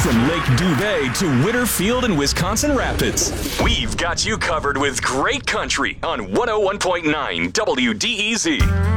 From Lake Dubay to Whitterfield and Wisconsin Rapids, we've got you covered with great country on 101.9 WDEZ.